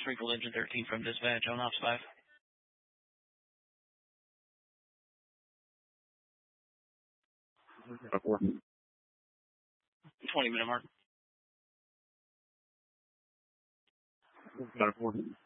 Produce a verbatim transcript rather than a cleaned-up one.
Sprinkled Engine thirteen from dispatch on Ops five. twenty minute mark. Got a four.